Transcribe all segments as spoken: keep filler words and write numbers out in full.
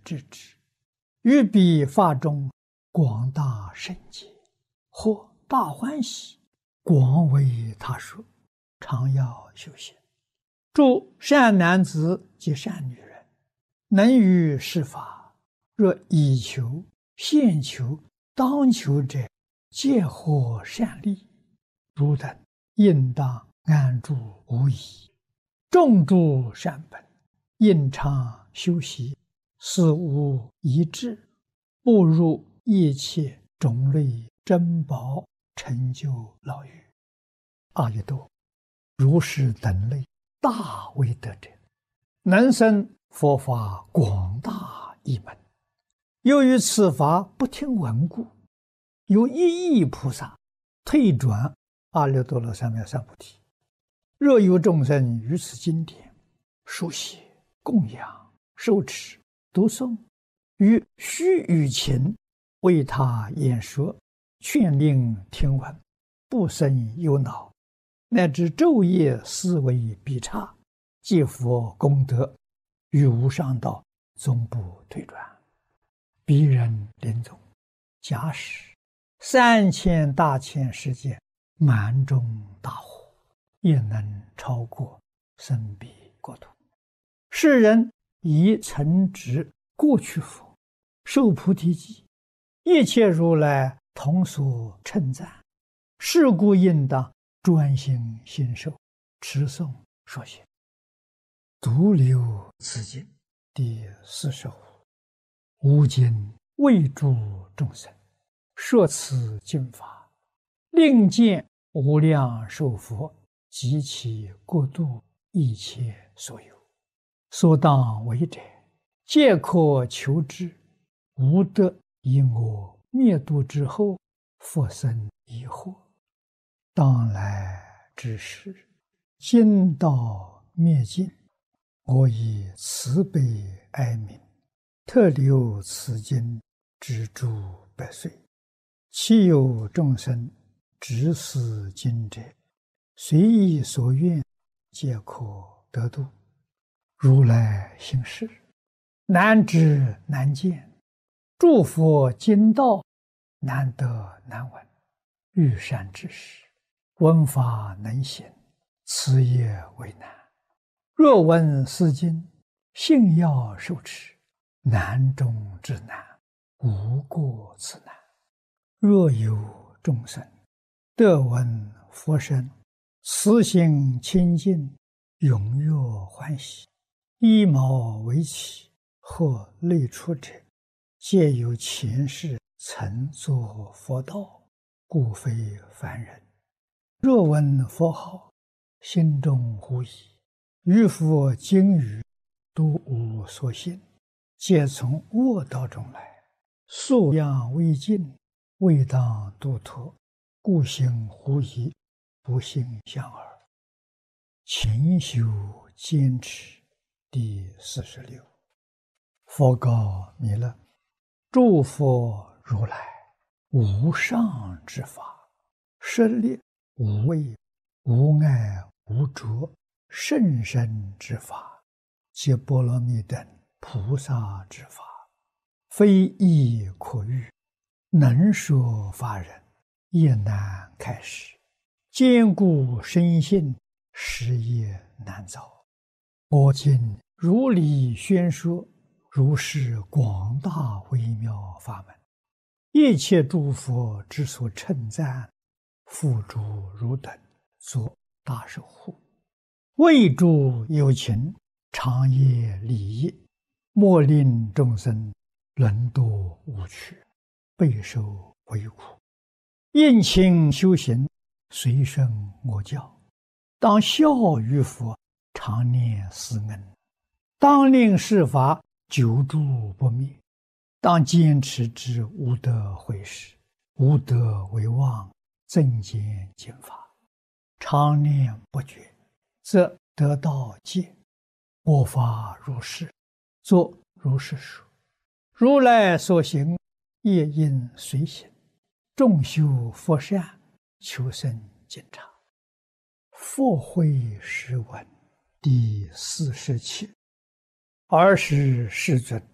知之，于彼法中广大圣解，或大欢喜，广为他说，常要修行。诸善男子及善女人，能于是法，若以求、现求、当求者，皆获善利。汝等应当安住无疑，众诸善本，应常修习，死无遗志，步入一切种类珍宝，成就老狱。阿逸多，如是等类大威德者，能生佛法广大一门。由于此法不听闻故，有一亿菩萨退转阿耨多罗三藐三菩提。若有众生于此经典书写、供养、受持、读诵，于须臾前为他演说，劝令听闻，不生忧恼，乃至昼夜思维必差，皆佛功德，于无上道终不退转。彼人临终，假使三千大千世界满中大火，也能超过生彼国土。世人以曾植过去佛，受菩提记，一切如来同所称赞。是故应当专心信受，持诵说行。独留此经第四十五。吾今为诸众生说此经法，令见无量寿佛及其国度一切所有，所当为者，皆可求之。无得因我灭度之后，复生疑惑。当来之时，今道灭尽，我以慈悲哀悯，特留此经之诸百岁。其有众生执此经者，随意所愿，皆可得度。如来行事，难知难见，诸佛经道难得难闻。欲善知识，闻法能行，此也为难。若闻斯经，信要受持，难中之难，无过此难。若有众生得闻佛声，慈心清净，踊跃欢喜，依毛为起，或类出者，皆有前世曾作佛道，故非凡人。若闻佛号，心中狐疑，于佛经语都无所信，皆从恶道中来，素养未尽，未当度脱，故行狐疑，不信相耳。勤修坚持第四十六。佛告弥勒：诸佛如来无上之法，舍利无畏、无碍、无着、甚深之法，皆波罗蜜等菩萨之法，非易可喻，能说法人也难开示，坚固深信，实也难造。我今如理宣说，如是广大微妙法门，一切诸佛之所称赞，付诸汝等作大守护。为诸有情，长夜利益，莫令众生沦堕无趣，备受为苦。应勤修行，随顺我教，当效于佛，常念思恩，当令世法久住不灭，当坚持之无得毁失，无得为妄，增减减法，常念不绝，则得道戒。我法如是，作如是说。如来所行，业应随行。众修佛善，求生净察。佛慧诗文第四十七。尔时世尊，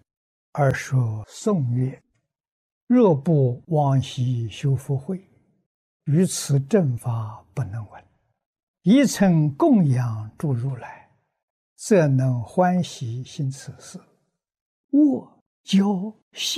而说颂曰：若不往昔修福慧，于此正法不能闻。一曾供养诸如来，则能欢喜行此事。我教